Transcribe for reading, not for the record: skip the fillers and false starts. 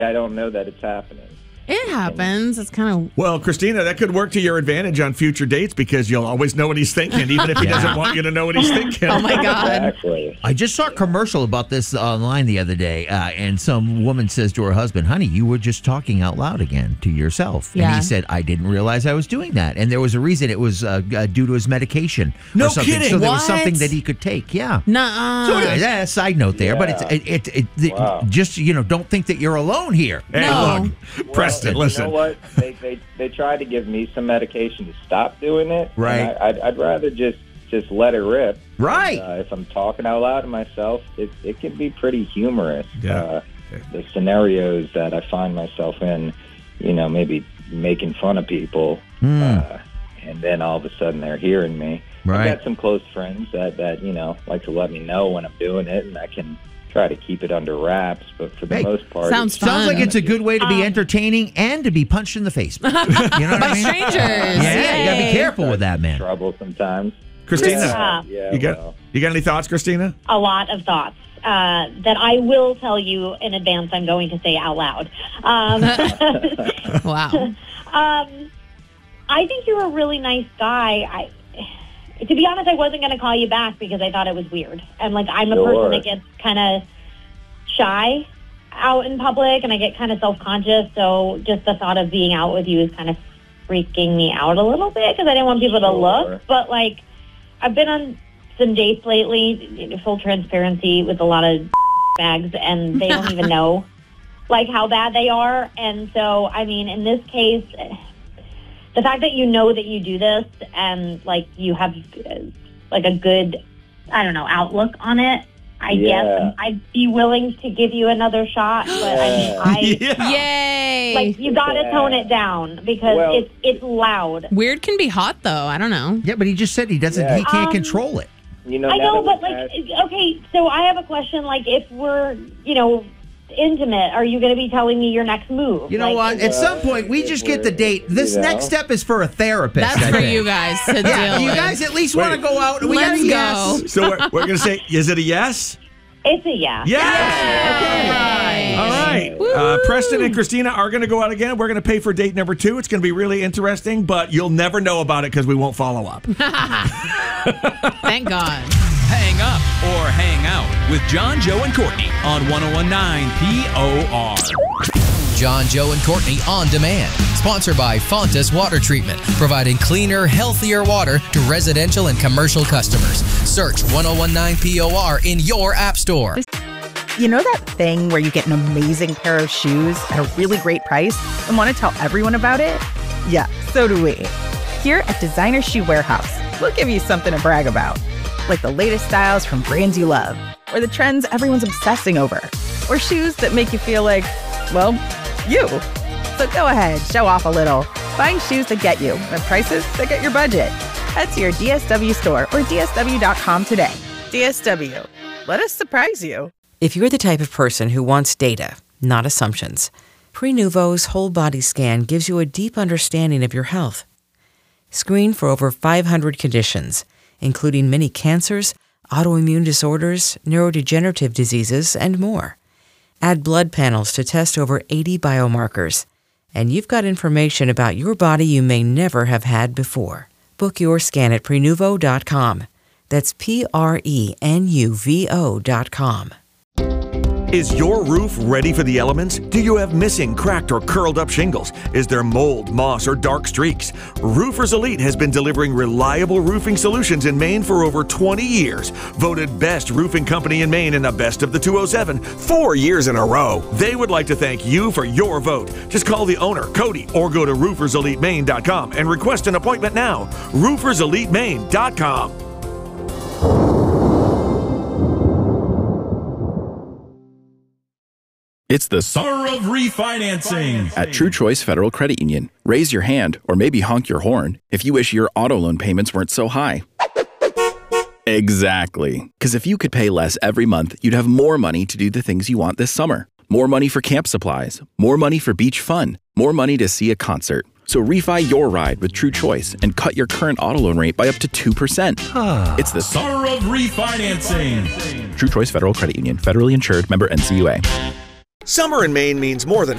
I don't know that it's happening. It happens. It's kind of... Well, Christina, that could work to your advantage on future dates because you'll always know what he's thinking, even if he doesn't want you to know what he's thinking. Oh, my God. Exactly. I just saw a commercial about this online the other day, and some woman says to her husband, honey, you were just talking out loud again to yourself. Yeah. And he said, I didn't realize I was doing that. And there was a reason. It was due to his medication. No or something. kidding. So there What? was something that he could take. Yeah. Nuh-uh. So anyway, that's a side note there, but Wow. just, don't think that you're alone here. Hey, No. look, Preston, listen. You know what? They tried to give me some medication to stop doing it. Right. And I'd rather just let it rip. Right. If I'm talking out loud to myself, it can be pretty humorous. Yeah. The scenarios that I find myself in, maybe making fun of people, and then all of a sudden they're hearing me. Right. I've got some close friends that like to let me know when I'm doing it, and I can try to keep it under wraps, but for the most part... Sounds fun. Sounds like it's a good way to be entertaining and to be punched in the face. You know what By I mean? strangers. Yeah, you got to be careful with that, man. trouble sometimes. Christina, Yeah, you got any thoughts, Christina? A lot of thoughts that I will tell you in advance I'm going to say out loud. Wow. I think you're a really nice guy. To be honest, I wasn't going to call you back because I thought it was weird. And, I'm a person that gets kind of shy out in public, and I get kind of self-conscious. So just the thought of being out with you is kind of freaking me out a little bit because I didn't want people to look. But, I've been on some dates lately, full transparency, with a lot of bags, and they don't even know, how bad they are. And so, in this case... The fact that you know that you do this and, you have, a good, outlook on it, I guess I'd be willing to give you another shot. But, Yay. you got to tone it down because it's loud. Weird can be hot, though. I don't know. Yeah, but he just said he can't control it. I know, but, okay, so I have a question. If we're, intimate, are you going to be telling me your next move? You know what? At some point, we just get the date. This next step is for a therapist. That's I for think. you guys to deal with. You guys at least want to go out. We got Let's a go. yes. So we're going to say, is it a yes? It's a yes. Yes! Okay. All right. Preston and Christina are going to go out again. We're going to pay for date number 2. It's going to be really interesting, but you'll never know about it because we won't follow up. Thank God. Hang up or hang out with John, Joe, and Courtney on 101.9 POR. John, Joe, and Courtney on demand. Sponsored by Fontas Water Treatment, providing cleaner, healthier water to residential and commercial customers. Search 101.9 POR in your app store. You know that thing where you get an amazing pair of shoes at a really great price and want to tell everyone about it? Yeah, so do we. Here at Designer Shoe Warehouse, we'll give you something to brag about. Like the latest styles from brands you love, or the trends everyone's obsessing over, or shoes that make you feel like, well, you. So go ahead, show off a little. Find shoes that get you at prices that get your budget. Head to your DSW store or DSW.com today. DSW, let us surprise you. If you're the type of person who wants data, not assumptions, Prenuvo's whole body scan gives you a deep understanding of your health. Screen for over 500 conditions, including many cancers, autoimmune disorders, neurodegenerative diseases, and more. Add blood panels to test over 80 biomarkers, and you've got information about your body you may never have had before. Book your scan at Prenuvo.com. That's Prenuvo.com. Is your roof ready for the elements? Do you have missing, cracked, or curled up shingles? Is there mold, moss, or dark streaks? Roofers Elite has been delivering reliable roofing solutions in Maine for over 20 years. Voted best roofing company in Maine in the Best of the 207 4 years in a row. They would like to thank you for your vote. Just call the owner, Cody, or go to rooferselitemaine.com and request an appointment now. rooferselitemaine.com. It's the Summer of Refinancing at True Choice Federal Credit Union. Raise your hand, or maybe honk your horn, if you wish your auto loan payments weren't so high. Exactly. Because if you could pay less every month, you'd have more money to do the things you want this summer. More money for camp supplies, more money for beach fun, more money to see a concert. So refi your ride with True Choice and cut your current auto loan rate by up to 2%. It's the Summer of Refinancing. True Choice Federal Credit Union. Federally insured. Member NCUA. Summer in Maine means more than